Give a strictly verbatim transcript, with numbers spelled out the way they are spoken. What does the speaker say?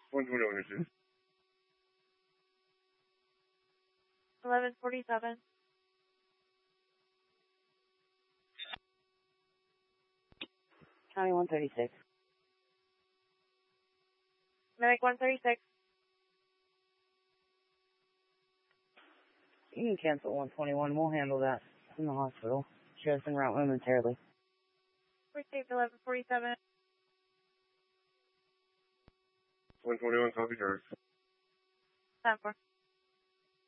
one twenty-one issues. eleven forty-seven. County one thirty-six. Medic one thirty-six. You can cancel one twenty-one. We'll handle that in the hospital. Sheriff's en route momentarily. Received eleven forty-seven. one twenty-one, copy, Sheriff. ten four.